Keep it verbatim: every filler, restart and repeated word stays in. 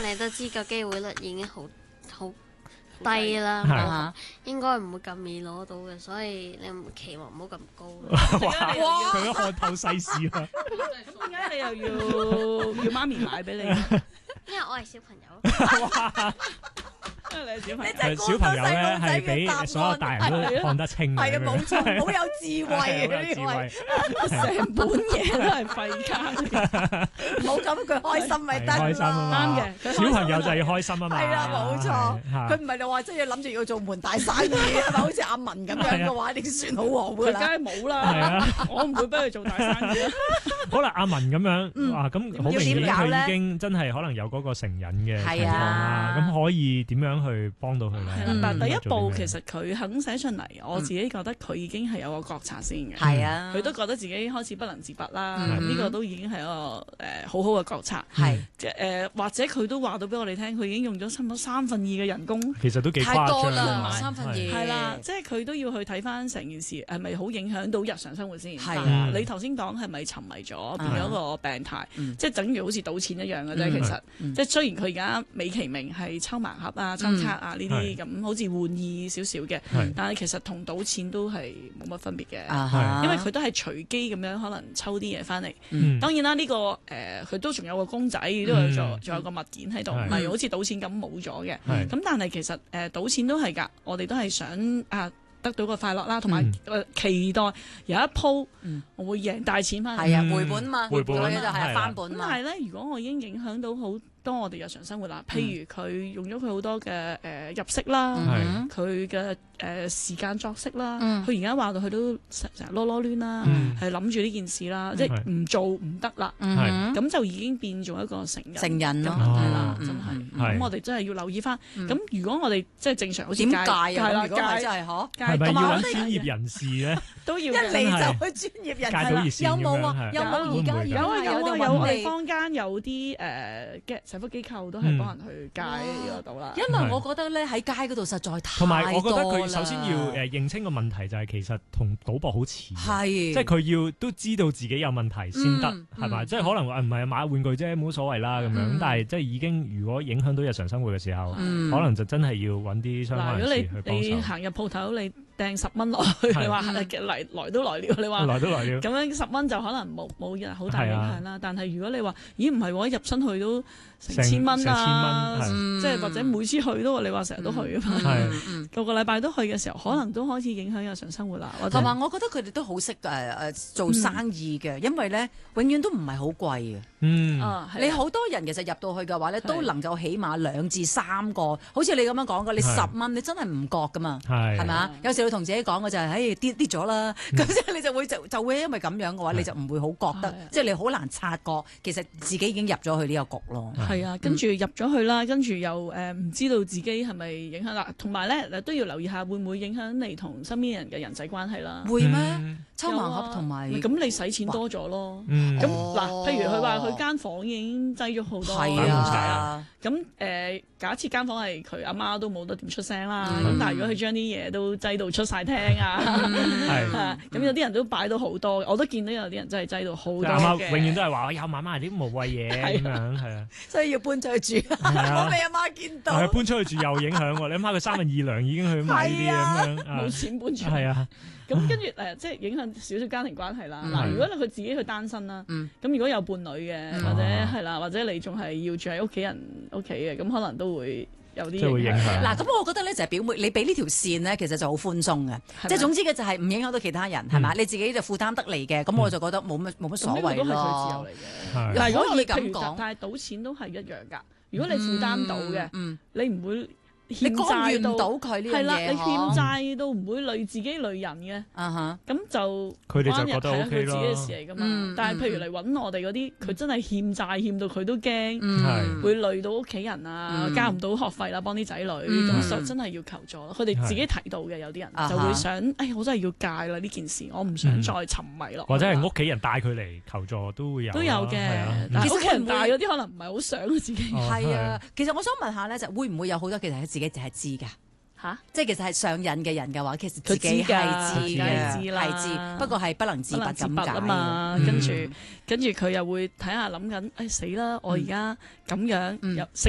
為你都知個機會率已經好好低啦，應該唔會咁易攞到嘅，所以你唔期望唔好咁高。 哇！佢都看透世事啦。 點解你又要要媽咪買俾你？ 因為我係小朋友。 因為你係小朋友， 你小朋友咧係比所有大人都看得清嘅。 係啊，冇錯，好有智慧啊！呢位成本嘢都係廢卡， 唔好咁，佢開心咪得開心啊嘛。 啱嘅， 小朋友就要開心啊嘛。 係啦，冇錯。佢唔係就話即係諗住要做門大生意，係咪？好似阿文咁樣嘅話，你算好旺㗎啦。 佢梗係冇啦，我唔會俾佢做大生意啦。 好啦，阿文咁樣，哇，咁好明顯佢已經真係可能有嗰個成癮嘅情況啦。咁可以點樣去幫到佢咧？ 係啦，但係第一步其實佢肯寫出嚟，我自己覺得佢已經係有個覺察先嘅。 係啊， 佢都覺得自己開始不能自拔啦。呢個都已經係一個誒好好嘅覺察。 係誒，或者佢都話到俾我哋聽，佢已經用咗差唔多三分二嘅人工。 其實都幾太多誇張啦，三分二係啦，即係佢都要去睇翻成件事係咪好影響到日常生活先。 係啊， 你頭先講係咪沉迷咗變咗個病態？即係等於好似賭錢一樣嘅啫。其實即係雖然佢而家美其名係抽盲盒啊、抽卡啊呢啲咁，好似玩意少少嘅，但係其實同賭錢都係冇乜分別嘅，因為佢都係隨機咁樣可能抽啲嘢翻嚟。當然啦，呢個誒佢都仲有個公仔，都有仲仲有個物件喺度，唔係好似賭錢咁冇咗嘅。咁但係其實誒賭錢都係㗎，我哋都係想啊得到個快樂啦，同埋期待有一鋪我會贏大錢翻嚟。 係啊，回本嘛， 回本就係翻本嘛。 但係咧，如果我已經影響到好多我哋日常生活啦，譬如佢用咗佢好多嘅誒入息啦，佢嘅誒時間作息啦，佢而家話到佢都成成日囉囉攣啦，係諗住呢件事啦，即係唔做唔得啦，咁就已經變咗一個成人成人咯， 係啦，真係。咁我哋真係要留意翻。咁如果我哋即係正常好似點戒啊？ 係啦， 如果係真係嗬， 係咪要揾專業人士咧？ 都要一嚟就去專業人士，有冇啊？有冇而家有啊有啊有，我哋坊間有啲誒嘅社福機構都係幫人去戒呢個賭啦。 因為我覺得咧喺街嗰度實在太同埋我覺得佢多啦首先要誒認清個問題就係其實同賭博好似， 係即係佢要都知道自己有問題先得，係咪？即係可能話唔係買玩具啫，冇所謂啦咁樣。咁但係即係已經如果影響到日常生活嘅時候，可能就真係要揾啲相關人士去幫手。 嗱，如果你你行入鋪頭，你掟十蚊落去，你話嚟來都來了，你話來都來了， 咁樣十蚊就可能冇冇好大影響啦。但係如果你話咦唔係喎，入身去都成千蚊啊，即係或者每次去都你話成日都去啊嘛，個個禮拜都去嘅時候，可能都開始影響日常生活啦。 同埋我覺得佢哋都好識誒誒做生意嘅，因為咧永遠都唔係好貴嘅。 嗯， 你好多人其實入到去嘅話咧，都能夠起碼兩至三個，好似你咁樣講嘅，你十蚊你真係唔覺噶嘛，係咪啊？有時你同自己講嘅就係，誒跌跌咗啦，咁即係你就會就就會因為咁樣嘅話，你就唔會好覺得，即係你好難察覺，其實自己已經入咗去呢個局咯。 係啊，跟住入咗去啦，跟住又誒唔知道自己係咪影響啦，同埋咧都要留意下會唔會影響你同身邊人嘅人際關係啦。 會咩？抽盲盒同埋咁你使錢多咗咯。咁嗱，譬如佢話佢間房已經擠咗好多， 係啊。 咁誒，假設間房係佢阿媽都冇得點出聲啦。咁但係如果佢將啲嘢都擠到出晒廳啊，咁有啲人都擺到好多，我都見到有啲人真係擠到好多嘅。 阿媽永遠都係話有媽媽啲無謂嘢咁樣，係啊。 所以要搬出去住，我俾阿媽見到。 係搬出去住又影響喎，你諗下佢三分二糧已經去買呢啲咁樣， 冇錢搬出去。 係啊。 咁跟住誒，即係影響少少家庭關係啦。嗱，如果佢自己去單身啦，咁如果有伴侶嘅，或者係啦，或者你仲係要住喺屋企人屋企嘅，咁可能都會有啲影響。 嗱，咁我覺得咧就係表妹，你俾呢條線咧，其實就好寬鬆嘅，即係總之嘅就係唔影響到其他人，係咪？你自己就負擔得嚟嘅，咁我就覺得冇乜冇乜所謂咯。 咁呢個都係佢自由嚟嘅。嗱，如果你咁講，但係賭錢都係一樣㗎。如果你負擔到嘅，你唔會。 你干預唔到佢呢樣嘢， 係啦，你欠債都唔會累自己累人嘅，咁就佢哋就覺得 O K 咯。 佢自己嘅事嚟噶嘛。但係譬如嚟揾我哋嗰啲，佢真係欠債欠到佢都驚，會累到屋企人啊，交唔到學費啦，幫啲仔女，咁就真係要求助咯。佢哋自己提到嘅有啲人就會想，誒，我真係要戒啦呢件事，我唔想再沉迷落。 或者係屋企人帶佢嚟求助都會有， 都有嘅。但係屋企人帶嗰啲可能唔係好想自己。 係啊，其實我想問下咧，就會唔會有好多其實自己就係知㗎嚇，即係其實係上癮嘅人嘅話，其實自己係知嘅，係知，不過係不能自拔咁解嘛。跟住跟住佢又會睇下諗緊，誒死啦！我而家咁樣又